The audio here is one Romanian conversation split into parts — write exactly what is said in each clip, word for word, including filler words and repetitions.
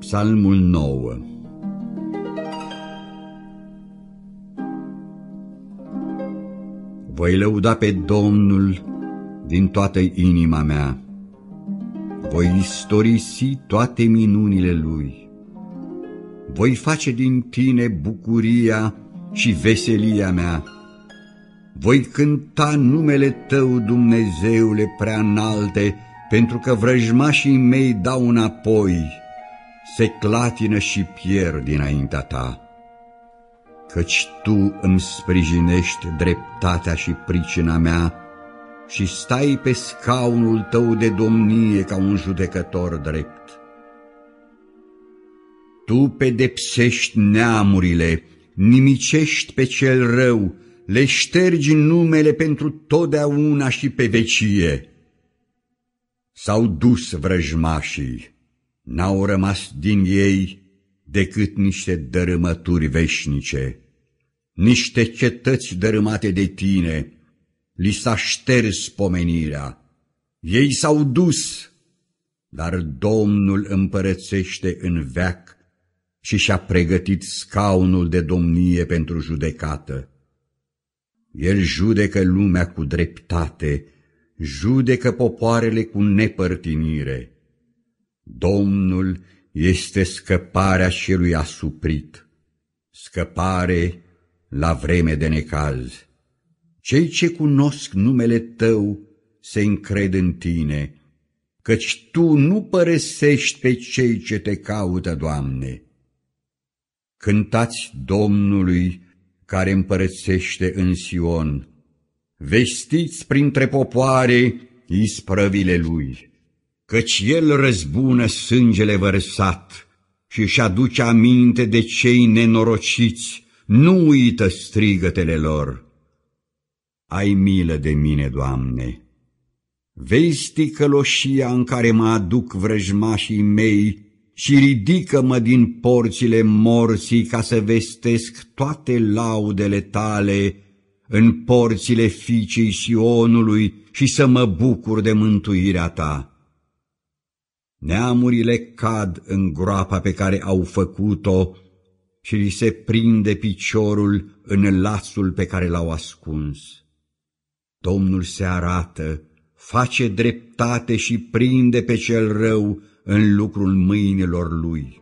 Psalmul nouă. Voi lăuda pe Domnul din toată inima mea, voi istorisi toate minunile Lui. Voi face din tine bucuria și veselia mea. Voi cânta numele Tău, Dumnezeule prea înalte, pentru că vrăjmașii mei dau înapoi, se clatină și pierd dinaintea Ta. Căci Tu îmi sprijinești dreptatea și pricina mea și stai pe scaunul Tău de domnie ca un judecător drept. Tu pedepsești neamurile, nimicești pe cel rău, le ștergi numele pentru totdeauna și pe vecie. S-au dus vrăjmașii, n-au rămas din ei decât niște dărâmături veșnice, niște cetăți dărâmate de Tine, li s-a șters pomenirea. Ei s-au dus, dar Domnul împărățește în veac și și-a pregătit scaunul de domnie pentru judecată. El judecă lumea cu dreptate, judecă popoarele cu nepărtinire. Domnul este scăparea celui asuprit, scăpare la vreme de necaz. Cei ce cunosc numele Tău se încred în Tine, căci Tu nu părăsești pe cei ce Te caută, Doamne. Cântați Domnului care împărățește în Sion, vestiți printre popoare isprăvile Lui, căci El răzbună sângele vărsat și își aduce aminte de cei nenorociți, nu uită strigătele lor. Ai milă de mine, Doamne! Vezi ticăloșia în care mă aduc vrăjmașii mei și ridică-mă din porțile morții ca să vestesc toate laudele Tale în porțile fiicei Sionului și să mă bucur de mântuirea Ta. Neamurile cad în groapa pe care au făcut-o și li se prinde piciorul în lațul pe care l-au ascuns. Domnul se arată, face dreptate și prinde pe cel rău în lucrul mâinilor Lui.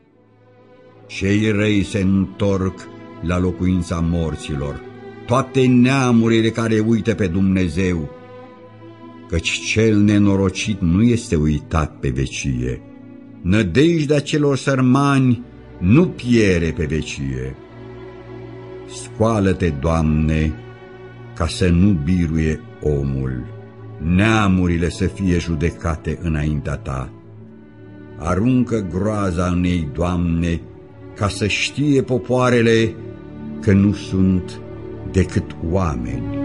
Cei răi se întorc la locuința morților, toate neamurile care uită pe Dumnezeu, căci cel nenorocit nu este uitat pe vecie, nădejdea celor sărmani nu piere pe vecie. Scoală-te, Doamne, ca să nu biruie omul, neamurile să fie judecate înaintea Ta. Aruncă groaza în ei, Doamne, ca să știe popoarele că nu sunt decât oameni.